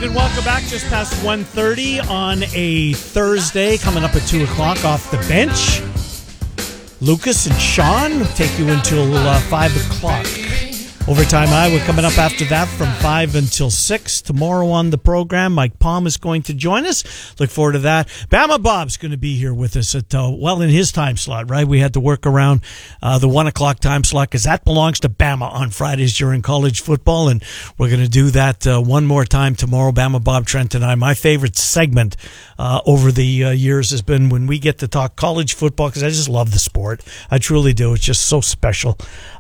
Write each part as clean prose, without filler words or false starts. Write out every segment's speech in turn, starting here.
and welcome back. Just past 1:30 on a Thursday, coming up at 2 o'clock off the bench. Lucas and Sean take you until 5 o'clock. Overtime Iowa coming up after that from 5 until 6. Tomorrow on the program, Mike Palm is going to join us. Look forward to that. Bama Bob's going to be here with us at, in his time slot, right? We had to work around the 1 o'clock time slot because that belongs to Bama on Fridays during college football, and we're going to do that one more time tomorrow. Bama Bob, Trent, and I. My favorite segment over the years has been when we get to talk college football because I just love the sport. I truly do. It's just so special.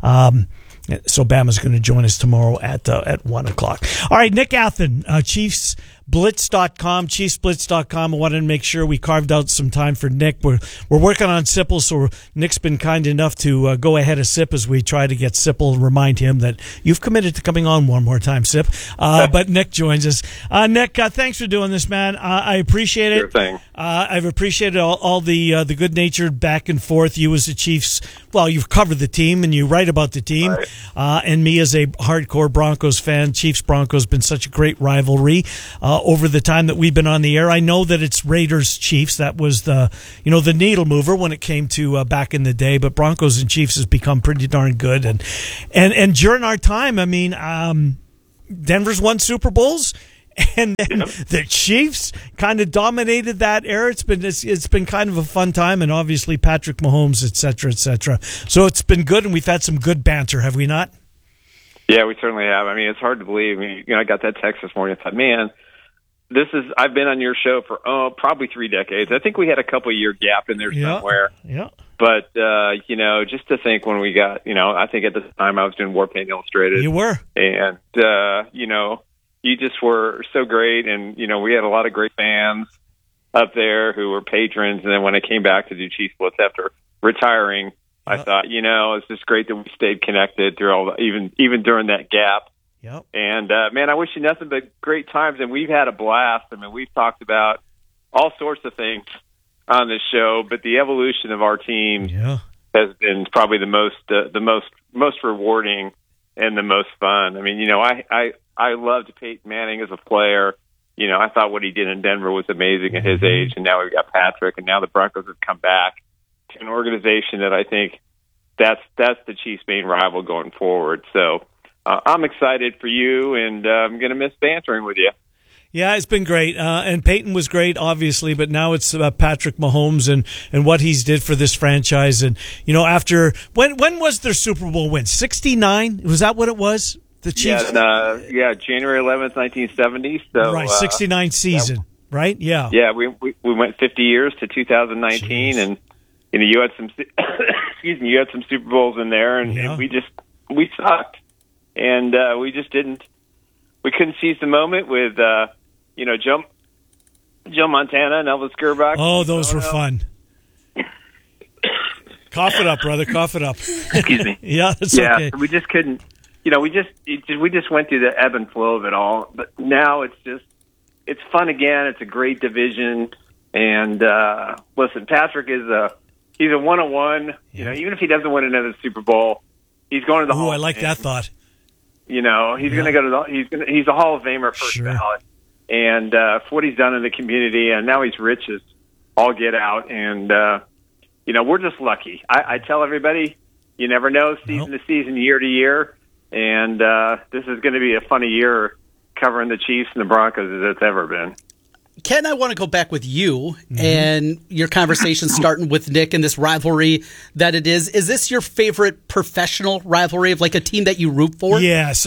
So Bama's going to join us tomorrow at 1 o'clock. All right, Nick Athen, ChiefsBlitz.com, ChiefsBlitz.com. I wanted to make sure we carved out some time for Nick. We're working on Sipple, so Nick's been kind enough to go ahead of Sip as we try to get Sipple and remind him that you've committed to coming on one more time, Sip. But Nick joins us. Nick, thanks for doing this, man. I appreciate it. Sure thing. I've appreciated all the good-natured back and forth. You as the Chiefs, well, you've covered the team and you write about the team. Right. And me as a hardcore Broncos fan, Chiefs-Broncos been such a great rivalry over the time that we've been on the air. I know that it's Raiders-Chiefs. That was the needle mover when it came to back in the day. But Broncos and Chiefs has become pretty darn good. And during our time, I mean, Denver's won Super Bowls. And then the Chiefs kind of dominated that era. It's been kind of a fun time, and obviously Patrick Mahomes, et cetera, et cetera. So it's been good, and we've had some good banter, have we not? Yeah, we certainly have. I mean, it's hard to believe. I mean, I got that text this morning. I thought, man, I've been on your show for probably 3 decades. I think we had a couple-year gap in there somewhere. Yeah. But, just to think when we got, I think at the time I was doing Warpaint Illustrated. You were. And, you just were so great, and, we had a lot of great fans up there who were patrons, and then when I came back to do Chiefs Blitz after retiring, I thought, it's just great that we stayed connected through even during that gap. Yep. And, man, I wish you nothing but great times, and we've had a blast. I mean, we've talked about all sorts of things on this show, but the evolution of our team has been probably the most rewarding and the most fun. I mean, I loved Peyton Manning as a player. I thought what he did in Denver was amazing at his age, and now we've got Patrick, and now the Broncos have come back to an organization that I think that's the Chiefs' main rival going forward. So I'm excited for you, and I'm going to miss bantering with you. Yeah, it's been great. And Peyton was great, obviously, but now it's Patrick Mahomes and what he's did for this franchise. And, after when was their Super Bowl win? 69? Was that what it was? The Chiefs? January 11th, 1970. So, right, 69 season, right? Yeah. Yeah, we went 50 years to 2019, and you had some you had some Super Bowls in there, and we sucked, and we couldn't seize the moment with Joe Montana and Elvis Gerbach. Oh, those were fun. Cough it up, brother. Cough it up. Excuse me. Yeah, that's okay. We just couldn't. We just went through the ebb and flow of it all. But now it's fun again. It's a great division. And listen, Patrick he's a 101. Even if he doesn't win another Super Bowl, he's going to the Hall of Fame. I like that thought. He's going to go to he's a Hall of Famer first ballot. And for what he's done in the community, and now he's rich as all get out. And we're just lucky. I tell everybody, you never know, season to season, year to year. And this is going to be a funny year covering the Chiefs and the Broncos as it's ever been. Ken, I want to go back with you and your conversation starting with Nick and this rivalry that it is. Is this your favorite professional rivalry of like a team that you root for? Yes.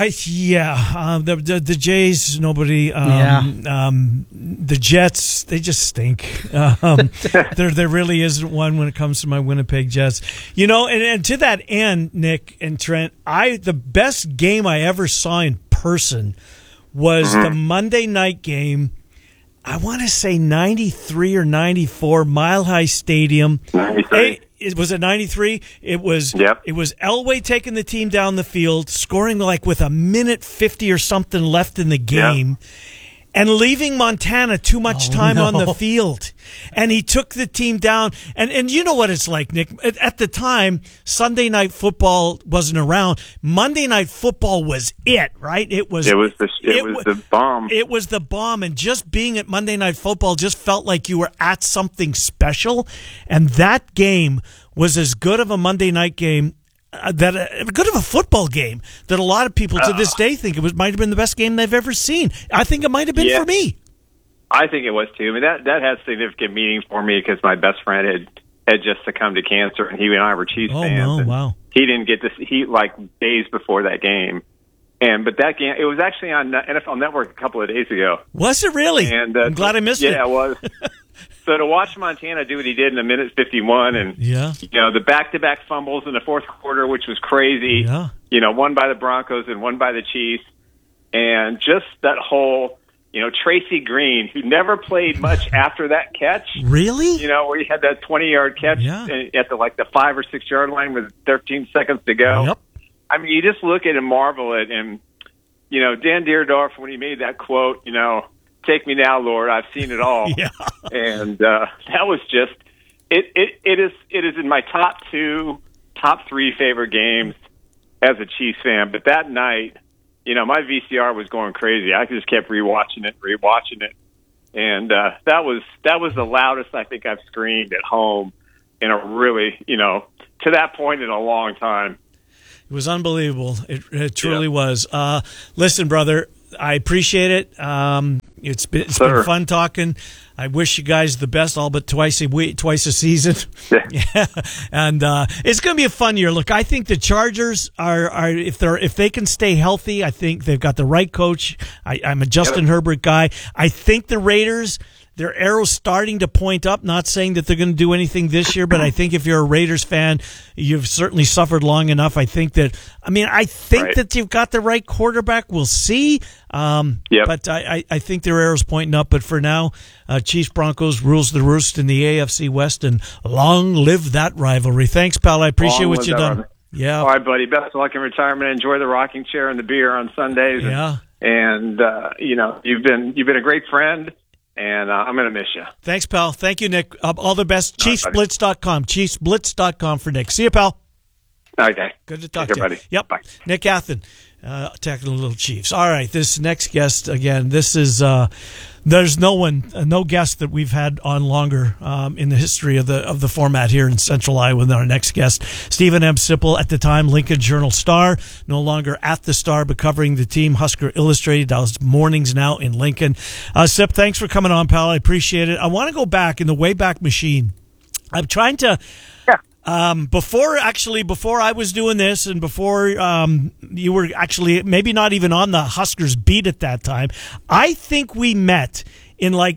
The Jays, nobody. The Jets, they just stink. There really isn't one when it comes to my Winnipeg Jets. And to that end, Nick and Trent, the best game I ever saw in person was the Monday night game. I want to say 93 or 94, Mile High Stadium. 93. Was it 93? It was. Yep. It was Elway taking the team down the field, scoring like with a minute 50 or something left in the game. Yep. and leaving Montana too much time on the field. And he took the team down. And you know what it's like, Nick. At the time, Sunday Night Football wasn't around. Monday Night Football was it, right? It was the bomb. It was the bomb. And just being at Monday Night Football just felt like you were at something special. And that game was as good of a Monday night game, good of a football game, that a lot of people to this day think might have been the best game they've ever seen. I think it might have been for me. I think it was too. I mean, that had significant meaning for me because my best friend had just succumbed to cancer, and he and I were Chiefs fans. Oh, wow. He didn't get to see like days before that game. But that game, it was actually on NFL Network a couple of days ago. Was it really? And I'm glad I missed it. Yeah, it was. So to watch Montana do what he did in a minute 51, and the back-to-back fumbles in the fourth quarter, which was crazy. Yeah. One by the Broncos and one by the Chiefs, and just that whole, Tracy Green, who never played much after that catch. Really? Where he had that 20-yard catch at the 5 or 6 yard line with 13 seconds to go. Yep. I mean, you just look at it and marvel at, and Dan Dierdorf, when he made that quote, "Take me now, Lord, I've seen it all." Yeah. And that was just it is in my top 3 favorite games as a Chiefs fan. But that night, my VCR was going crazy. I just kept rewatching it, and that was the loudest I think I've screamed at home in a really to that point in a long time. It was unbelievable. It truly was. Listen, brother, I appreciate it. It's been fun talking. I wish you guys the best, all but twice a season. Yeah. And it's going to be a fun year. Look, I think the Chargers are if they can stay healthy, I think they've got the right coach. I'm a Justin Herbert guy. I think the Raiders, their arrow's starting to point up. Not saying that they're going to do anything this year, but I think if you're a Raiders fan, you've certainly suffered long enough. I think that you've got the right quarterback. We'll see. But I think their arrow's pointing up. But for now, Chiefs Broncos rules the roost in the AFC West, and long live that rivalry. Thanks, pal. I appreciate what you've done. Yeah. All right, buddy. Best of luck in retirement. Enjoy the rocking chair and the beer on Sundays. Yeah. And you've been a great friend. And I'm going to miss you. Thanks, pal. Thank you, Nick. All the best. ChiefsBlitz.com. ChiefsBlitz.com for Nick. See you, pal. Okay. Good to talk to you. Buddy. Yep. Bye. Nick Athen, tackling the little Chiefs. All right. This next guest, again, this is there's no guest that we've had on longer in the history of the format here in Central Iowa than our next guest, Stephen M. Sipple, at the time Lincoln Journal-Star, no longer at the Star, but covering the team, Husker Illustrated. Those mornings now in Lincoln. Sip, thanks for coming on, pal. I appreciate it. I want to go back in the Wayback Machine. I'm trying to... Before I was doing this, and before you were actually maybe not even on the Huskers beat at that time, I think we met in like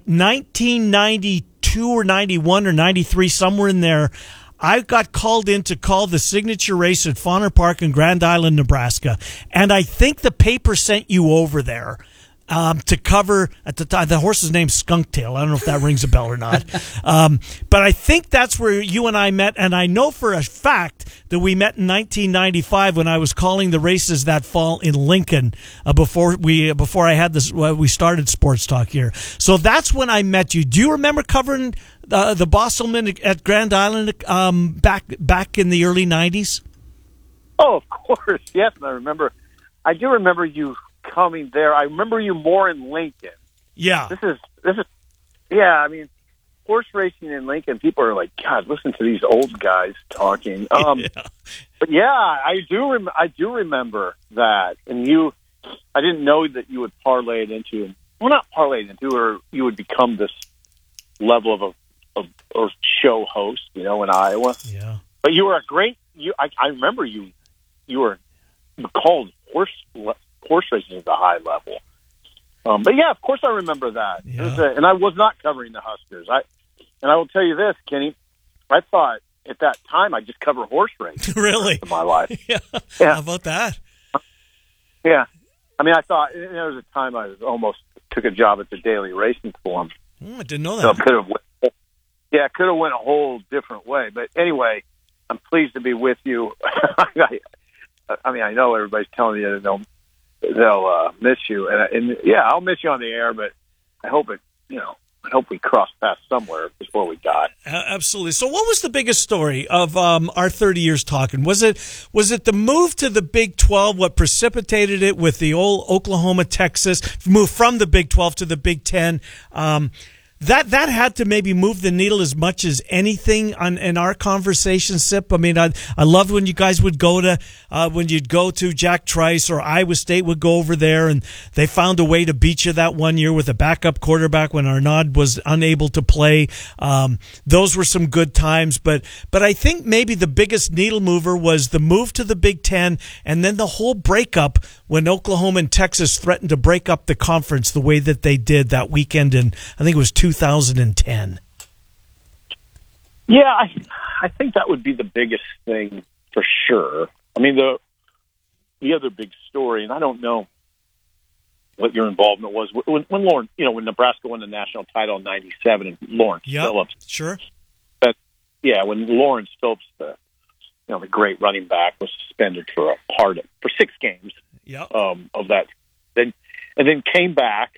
1992 or 91 or 93, somewhere in there. I got called in to call the signature race at Fauner Park in Grand Island, Nebraska, and I think the paper sent you over there. To cover, at the time, the horse's name's Skunktail. I don't know if that rings a bell or not. But I think that's where you and I met, and I know for a fact that we met in 1995 when I was calling the races that fall in Lincoln before I had this. We started Sports Talk here. So that's when I met you. Do you remember covering the Bosselman at Grand Island back in the early 90s? Oh, of course, yes. I do remember you coming there. I remember you more in Lincoln. Yeah. This is yeah, I mean, horse racing in Lincoln, people are like, God, listen to these old guys talking. But yeah, I do remember that. And I didn't know that you would parlay it into, well, not parlay it into, or you would become this level of show host, in Iowa. Yeah. But you were a great, I remember you were called horse racing at a high level. But yeah, of course I remember that. Yeah. And I was not covering the Huskers. And I will tell you this, Kenny, I thought at that time I'd just cover horse racing. Really? In my life. Yeah. How about that? Yeah. I mean, I thought there was a time I almost took a job at the Daily Racing Forum. I didn't know that. So it could have went a whole different way. But anyway, I'm pleased to be with you. I mean, I know everybody's telling you that they'll miss you, and yeah, I'll miss you on the air. But hope it, I hope we cross paths somewhere before we die. Absolutely. So what was the biggest story of our 30 years talking? Was it the move to the Big 12, what precipitated it with the old Oklahoma, Texas, move from the Big 12 to the Big 10? That had to maybe move the needle as much as anything in our conversation, Sip. I mean, I loved when you guys would go to when you'd go to Jack Trice or Iowa State would go over there, and they found a way to beat you that one year with a backup quarterback when Arnaud was unable to play. Those were some good times, but I think maybe the biggest needle mover was the move to the Big Ten, and then the whole breakup when Oklahoma and Texas threatened to break up the conference the way that they did that weekend in, I think it was 2010. Yeah, I think that would be the biggest thing for sure. I mean, the other big story, and I don't know what your involvement was when Lawrence, when Nebraska won the national title in '97 and Lawrence Phillips. Sure. But yeah, when Lawrence Phillips, the great running back, was suspended for 6 games. Of that, then came back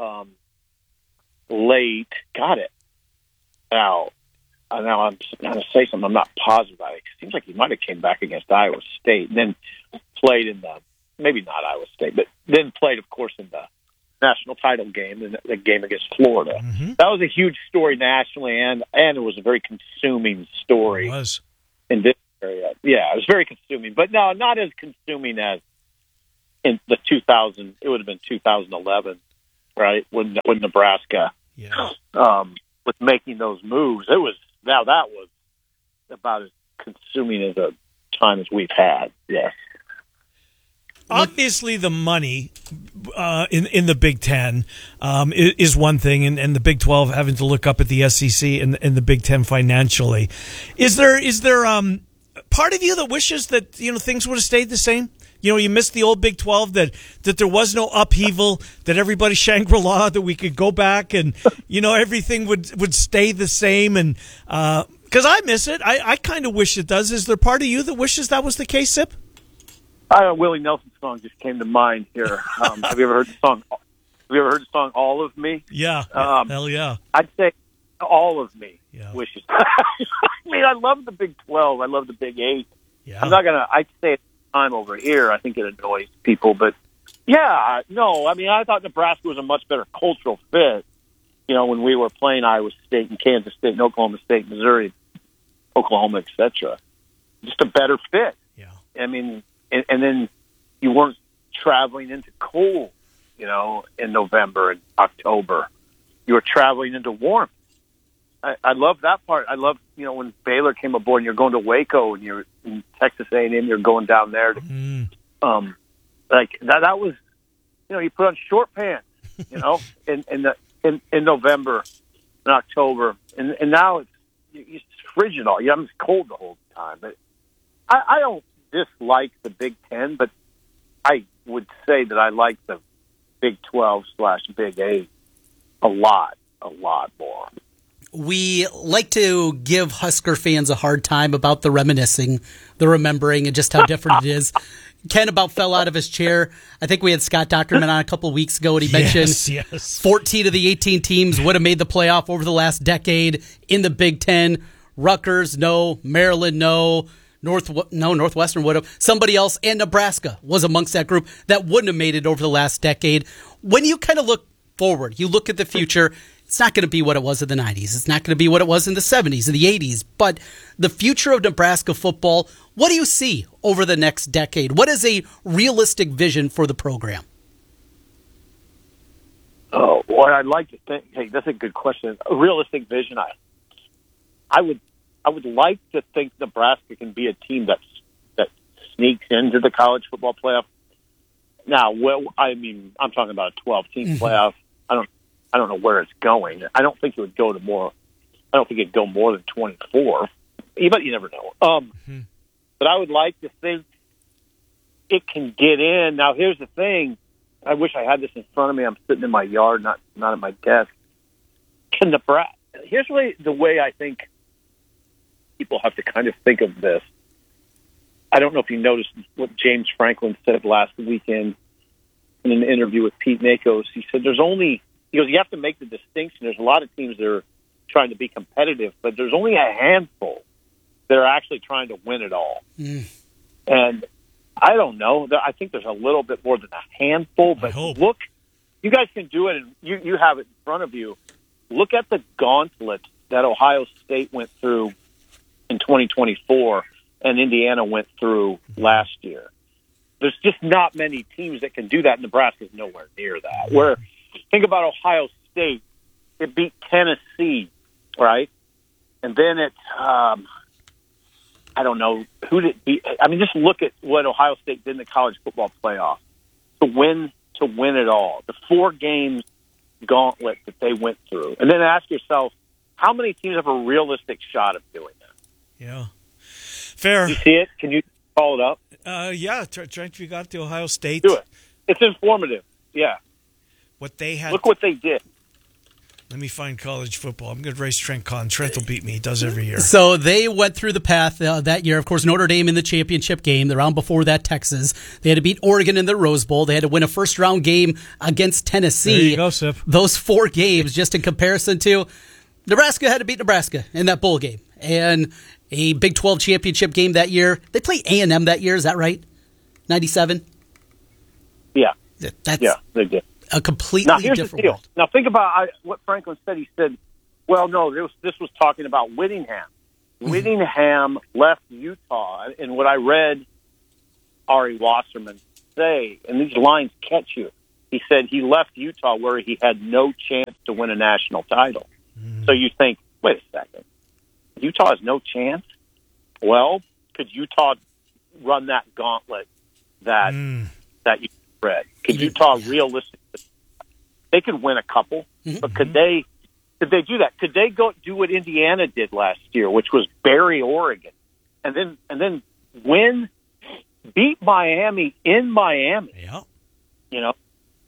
late. Got it. Now I'm going to say something. I'm not positive about it. It seems like he might have came back against Iowa State, and then played in maybe not Iowa State, but then played, of course, in the national title game, the game against Florida. Mm-hmm. That was a huge story nationally, and it was a very consuming story. It was. In this area. Yeah, it was very consuming, but no, not as consuming as in the 2000. It would have been 2011, right? When Nebraska was making those moves. That was about as consuming as a time as we've had. Yes. Obviously, the money in the Big Ten is one thing, and the Big 12 having to look up at the SEC and the Big Ten financially. Is there part of you that wishes that things would have stayed the same? You missed the old Big 12, that there was no upheaval, that everybody Shangri-La, that we could go back and everything would stay the same. And because I miss it, I kind of wish it does. Is there part of you that wishes that was the case, Sip? Willie Nelson's song just came to mind here. Have you ever heard the song? Have you ever heard the song "All of Me"? Yeah, hell yeah. I'd say all of me wishes. I mean, I love the Big 12. I love the Big 8. Yeah. I'm not gonna. I'd say it time over here. I think it annoys people, but yeah, no. I mean, I thought Nebraska was a much better cultural fit. When we were playing Iowa State and Kansas State and Oklahoma State, Missouri, Oklahoma, etc. Just a better fit. Yeah. I mean. And then you weren't traveling into cold, in November and October. You were traveling into warmth. I love that part. I love, when Baylor came aboard and you're going to Waco and you're in Texas A&M, you're going down there. Like that was, you put on short pants, in November and October, and now it's frigid all. I'm just cold the whole time. But I don't dislike the Big Ten, but I would say that I like the Big 12/Big 8 a lot more. We like to give Husker fans a hard time about the reminiscing, the remembering, and just how different it is. Ken about fell out of his chair. I think we had Scott Docterman on a couple of weeks ago, and he mentioned 14 of the 18 teams would have made the playoff over the last decade in the Big Ten. Rutgers, no. Maryland, no. Northwestern would have. Somebody else, and Nebraska was amongst that group that wouldn't have made it over the last decade. When you kind of look forward, you look at the future, it's not going to be what it was in the 90s. It's not going to be what it was in the 70s and the 80s. But the future of Nebraska football, what do you see over the next decade? What is a realistic vision for the program? Oh, well, I'd like to think, hey, that's a good question. A realistic vision, I would like to think Nebraska can be a team that sneaks into the college football playoff. Now, I'm talking about a 12-team playoff. I don't know where it's going. I don't think it would go to more. I don't think it'd go more than 24. But you never know. But I would like to think it can get in. Now, here's the thing. I wish I had this in front of me. I'm sitting in my yard, not at my desk. Can Nebraska? Here's the way I think people have to kind of think of this. I don't know if you noticed what James Franklin said last weekend in an interview with Pete Nakos. He said there's only He goes, you have to make the distinction. There's a lot of teams that are trying to be competitive, but there's only a handful that are actually trying to win it all. And I don't know. I think there's a little bit more than a handful, but look, you guys can do it, and you have it in front of you. Look at the gauntlet that Ohio State went through in 2024 and Indiana went through last year. There's just not many teams that can do that. Nebraska's nowhere near that. Where, think about Ohio State. It beat Tennessee, right? And then it, I don't know, who did it beat? I mean, just look at what Ohio State did in the college football playoff to win it all. The 4 games gauntlet that they went through. And then ask yourself, how many teams have a realistic shot of doing that? Yeah. Fair. You see it? Can you call it up? Yeah, Trent, you got to Ohio State. Do it. It's informative. Yeah. What they had. Look what they did. Let me find college football. I'm going to race Trent Conn. Trent will beat me. He does every year. So they went through the path that year. Of course, Notre Dame in the championship game. The round before that, Texas. They had to beat Oregon in the Rose Bowl. They had to win a first-round game against Tennessee. There you go, Sip. Those 4 games, just in comparison to Nebraska had to beat Nebraska in that bowl game. And a Big 12 championship game that year. They played A&M that year. Is that right? 97? Yeah. Yeah, they did. A completely now, here's different the deal. world. Now, think about what Franklin said. He said, well, no, this was talking about Whittingham. Whittingham left Utah, and what I read Ari Wasserman say, and these lines catch you, he said he left Utah where he had no chance to win a national title. So you think, wait a second, Utah has no chance? Well, could Utah run that gauntlet that you read? Could Utah realistically? They could win a couple, but could they do that? Could they go do what Indiana did last year, which was bury Oregon, and then beat Miami in Miami? Yeah. You know,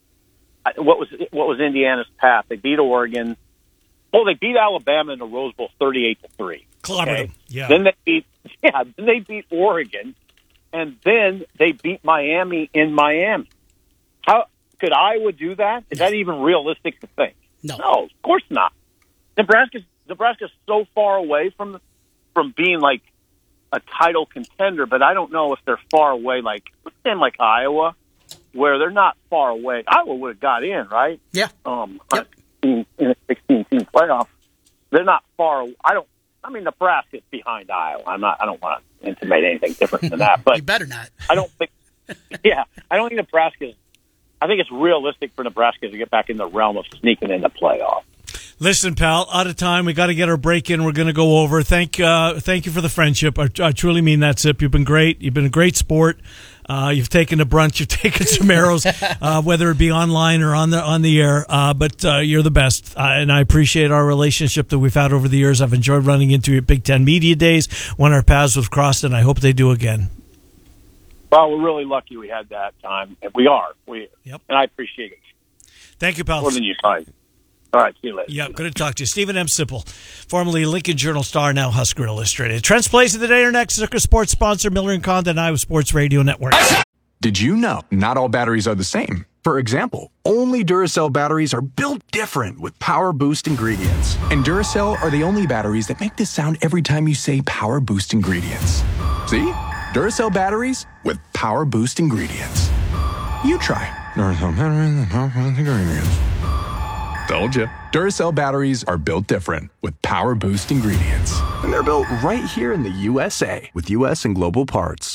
what was Indiana's path? They beat Oregon. Well, they beat Alabama in the Rose Bowl 38-3. Clobbered them. Yeah. Then they beat Oregon, and then they beat Miami in Miami. How could Iowa do that? Is that even realistic to think? No, of course not. Nebraska's so far away from being like a title contender, but I don't know if they're far away like Iowa, where they're not far away. Iowa would have got in, right? Yeah. Yep. In a 16-team playoff, they're not far. Nebraska's behind Iowa. I don't want to intimate anything different than that, but you better not. I don't think. Yeah, I don't think Nebraska's. I think it's realistic for Nebraska to get back in the realm of sneaking in the playoff. Listen, pal, out of time. We got to get our break in. We're going to go over. Thank you for the friendship. I truly mean that, Sip. You've been great. You've been a great sport. You've taken a brunch. You've taken some arrows, whether it be online or on the air. But you're the best, and I appreciate our relationship that we've had over the years. I've enjoyed running into you at Big Ten Media Days when our paths have crossed, and I hope they do again. Well, we're really lucky we had that time. We are. And I appreciate it. Thank you, pal. More than you find. All right, see you later. Yeah, good to talk to you. Stephen M. Sipple, formerly Lincoln Journal-Star, now Husker Illustrated. Trent's Plays of the Day are next. Zucker Sports sponsor, Miller & Condon, Iowa Sports Radio Network. Did you know not all batteries are the same? For example, only Duracell batteries are built different with Power Boost ingredients. And Duracell are the only batteries that make this sound every time you say Power Boost ingredients. See? Duracell batteries with Power Boost ingredients. You try. Duracell batteries with Power Boost ingredients. Told you. Duracell batteries are built different with Power Boost ingredients. And they're built right here in the USA with US and global parts.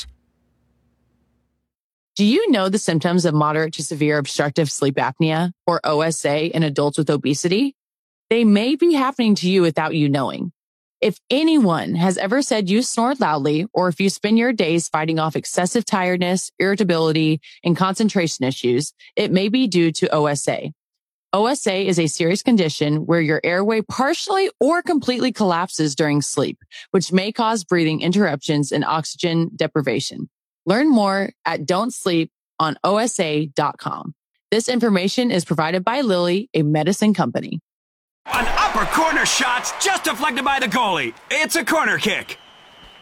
Do you know the symptoms of moderate to severe obstructive sleep apnea, or OSA, in adults with obesity? They may be happening to you without you knowing. If anyone has ever said you snore loudly, or if you spend your days fighting off excessive tiredness, irritability, and concentration issues, it may be due to OSA. OSA is a serious condition where your airway partially or completely collapses during sleep, which may cause breathing interruptions and oxygen deprivation. Learn more at don'tsleeponosa.com. This information is provided by Lilly, a medicine company. An upper corner shot's just deflected by the goalie. It's a corner kick.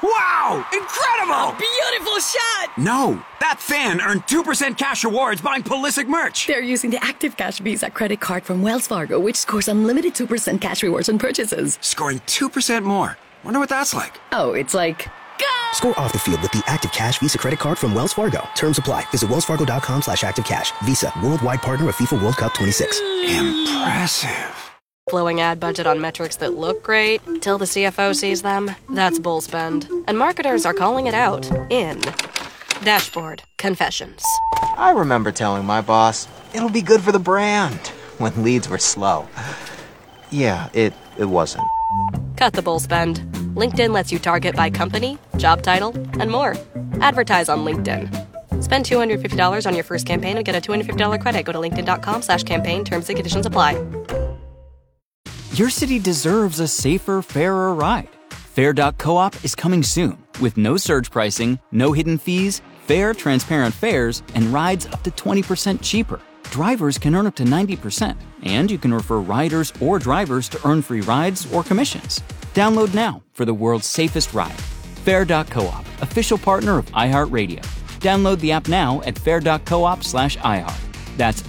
Wow! Incredible! A beautiful shot! No, that fan earned 2% cash rewards buying Pulisic merch. They're using the Active Cash Visa credit card from Wells Fargo, which scores unlimited 2% cash rewards on purchases. Scoring 2% more. Wonder what that's like. Oh, it's like... Go! Score off the field with the Active Cash Visa credit card from Wells Fargo. Terms apply. Visit wellsfargo.com/activecash. Visa, worldwide partner of FIFA World Cup 26. Impressive. Blowing ad budget on metrics that look great till the CFO sees them. That's bull spend. And marketers are calling it out in Dashboard Confessions. I remember telling my boss, it'll be good for the brand, when leads were slow. Yeah, it wasn't. Cut the bull spend. LinkedIn lets you target by company, job title, and more. Advertise on LinkedIn. Spend $250 on your first campaign and get a $250 credit. Go to linkedin.com/campaign. Terms and conditions apply. Your city deserves a safer, fairer ride. Fair.coop is coming soon with no surge pricing, no hidden fees, fair, transparent fares, and rides up to 20% cheaper. Drivers can earn up to 90%, and you can refer riders or drivers to earn free rides or commissions. Download now for the world's safest ride. Fair.coop, official partner of iHeartRadio. Download the app now at fair.coop/iHeart. That's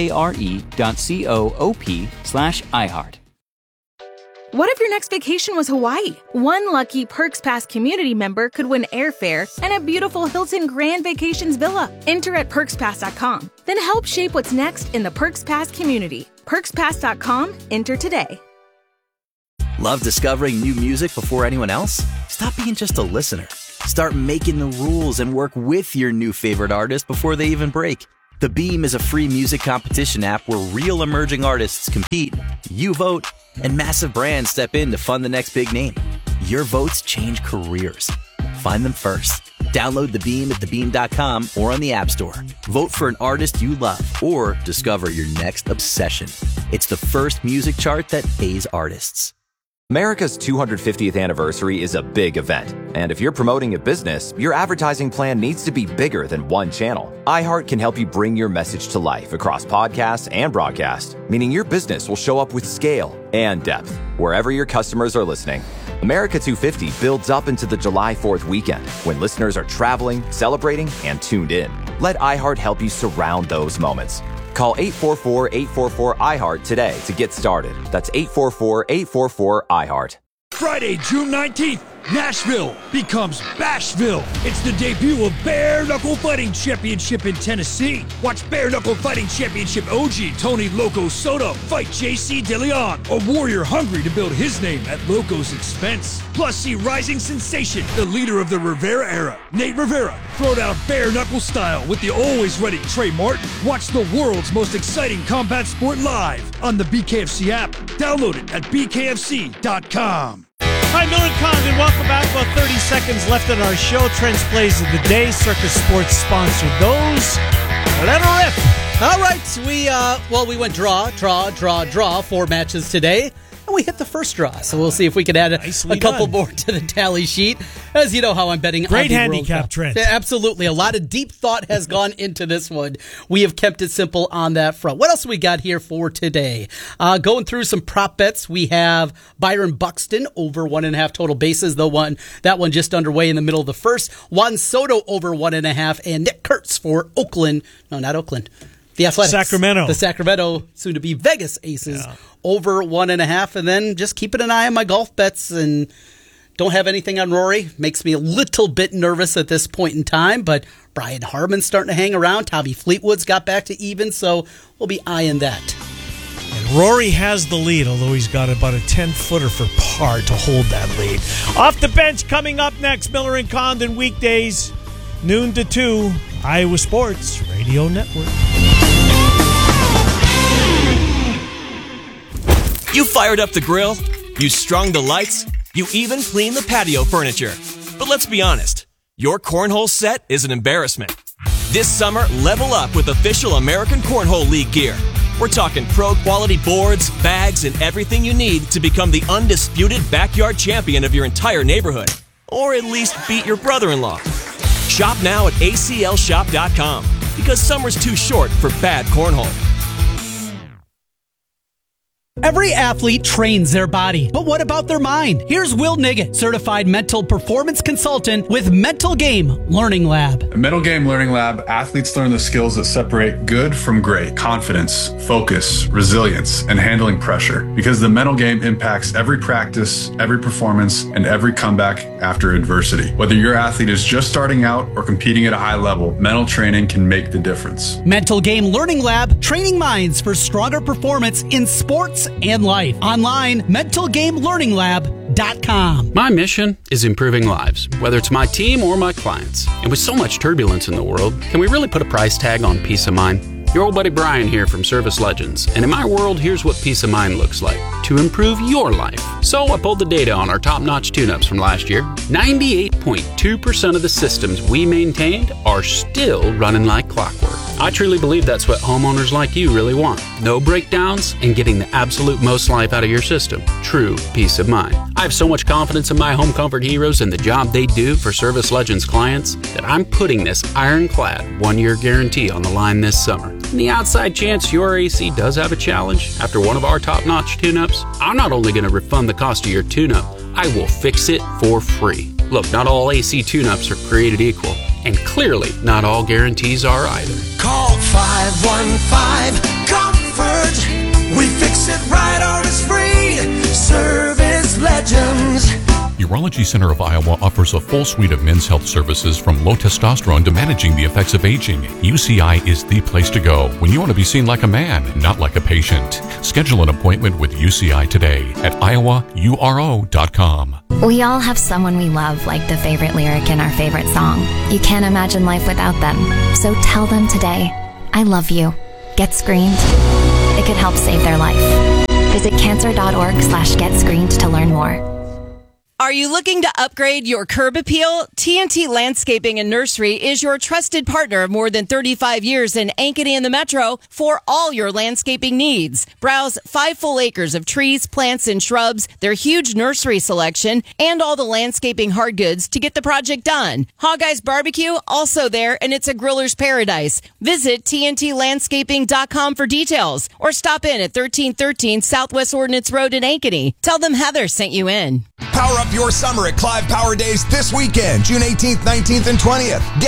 FARE.coop/iHeart. What if your next vacation was Hawaii? One lucky Perks Pass community member could win airfare and a beautiful Hilton Grand Vacations villa. Enter at PerksPass.com. Then help shape what's next in the Perks Pass community. PerksPass.com. Enter today. Love discovering new music before anyone else? Stop being just a listener. Start making the rules and work with your new favorite artist before they even break. The Beam is a free music competition app where real emerging artists compete, you vote, and massive brands step in to fund the next big name. Your votes change careers. Find them first. Download The Beam at thebeam.com or on the App Store. Vote for an artist you love or discover your next obsession. It's the first music chart that pays artists. America's 250th anniversary is a big event, and if you're promoting a business, your advertising plan needs to be bigger than one channel. iHeart can help you bring your message to life across podcasts and broadcast, meaning your business will show up with scale and depth wherever your customers are listening. America 250 builds up into the July 4th weekend when listeners are traveling, celebrating, and tuned in. Let iHeart help you surround those moments. Call 844-844-iHeart today to get started. That's 844-844-iHeart. Friday, June 19th, Nashville becomes Bashville. It's the debut of Bare Knuckle Fighting Championship in Tennessee. Watch Bare Knuckle Fighting Championship OG Tony Loco Soto fight JC DeLeon, a warrior hungry to build his name at Loco's expense. Plus, see rising sensation, the leader of the Rivera era, Nate Rivera, throw down bare knuckle style with the always ready Trey Martin. Watch the world's most exciting combat sport live on the BKFC app. Download it at bkfc.com. Hi, Miller Condon. Welcome back. About 30 seconds left in our show. Trends Plays of the Day. Circus Sports sponsored those. Let her rip. All right. We went draw, 4 matches today. And we hit the first draw, so we'll see if we can add a couple more to the tally sheet. As you know how I'm betting. Great handicap, Trent. Yeah, absolutely. A lot of deep thought has gone into this one. We have kept it simple on that front. What else do we got here for today? Going through some prop bets, we have Byron Buxton over 1.5 total bases, that one just underway in the middle of the first. Juan Soto over 1.5, and Nick Kurtz for Oakland. No, not Oakland. The Athletics. Sacramento. The Sacramento, soon to be Vegas Aces, over 1.5. And then just keeping an eye on my golf bets and don't have anything on Rory. Makes me a little bit nervous at this point in time, but Brian Harman's starting to hang around. Tommy Fleetwood's got back to even, so we'll be eyeing that. And Rory has the lead, although he's got about a 10-footer for par to hold that lead. Off the bench coming up next, Miller and Condon weekdays, noon to 2, Iowa Sports Radio Network. You fired up the grill, you strung the lights, you even cleaned the patio furniture. But let's be honest, your cornhole set is an embarrassment. This summer, level up with official American Cornhole League gear. We're talking pro-quality boards, bags, and everything you need to become the undisputed backyard champion of your entire neighborhood. Or at least beat your brother-in-law. Shop now at aclshop.com because summer's too short for bad cornhole. Every athlete trains their body, but what about their mind? Here's Will Niggett, certified mental performance consultant with Mental Game Learning Lab. At Mental Game Learning Lab, athletes learn the skills that separate good from great: confidence, focus, resilience, and handling pressure. Because the mental game impacts every practice, every performance, and every comeback after adversity. Whether your athlete is just starting out or competing at a high level, mental training can make the difference. Mental Game Learning Lab, training minds for stronger performance in sports and life. Online, mentalgamelearninglab.com. My mission is improving lives, whether it's my team or my clients. And with so much turbulence in the world, can we really put a price tag on peace of mind? Your old buddy Brian here from Service Legends, and in my world, here's what peace of mind looks like to improve your life. So I pulled the data on our top-notch tune-ups from last year. 98.2% of the systems we maintained are still running like clockwork. I truly believe that's what homeowners like you really want. No breakdowns and getting the absolute most life out of your system. True peace of mind. I have so much confidence in my home comfort heroes and the job they do for Service Legends clients that I'm putting this ironclad 1-year guarantee on the line this summer. In the outside chance your AC does have a challenge after one of our top-notch tune-ups, I'm not only going to refund the cost of your tune-up, I will fix it for free. Look, not all AC tune-ups are created equal, and clearly not all guarantees are either. Call 515-COMFORT. We fix it right or it's free. Service Legends. Urology Center of Iowa offers a full suite of men's health services, from low testosterone to managing the effects of aging. UCI is the place to go when you want to be seen like a man, not like a patient. Schedule an appointment with UCI today at iowauro.com. We all have someone we love, like the favorite lyric in our favorite song. You can't imagine life without them. So tell them today, I love you. Get screened. It could help save their life. Visit cancer.org/getscreened to learn more. Are you looking to upgrade your curb appeal? TNT Landscaping and Nursery is your trusted partner of more than 35 years in Ankeny and the Metro for all your landscaping needs. Browse 5 full acres of trees, plants, and shrubs, their huge nursery selection, and all the landscaping hard goods to get the project done. Hog-Eyes Barbecue, also there, and it's a griller's paradise. Visit TNTlandscaping.com for details, or stop in at 1313 Southwest Ordnance Road in Ankeny. Tell them Heather sent you in. Power up your summer at Clive Power Days this weekend, June 18th, 19th, and 20th.